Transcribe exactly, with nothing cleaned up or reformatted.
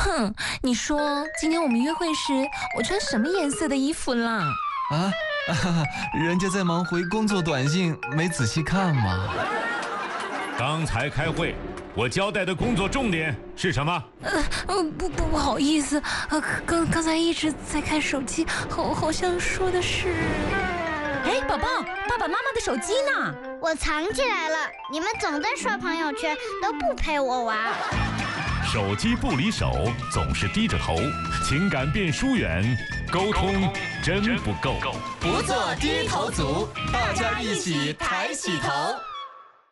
哼，你说今天我们约会时我穿什么颜色的衣服啦？ 啊，啊人家在忙回工作短信，没仔细看嘛。 刚才开会，我交代的工作重点是什么？ 呃呃，不不不好意思，呃，刚刚才一直在看手机，好好像说的是…… 哎，宝宝，爸爸妈妈的手机呢？ 我藏起来了。你们总在刷朋友圈，都不陪我玩。 手机不离手，总是低着头，情感变疏远，沟通真不够。 不做低头族，大家一起抬起头。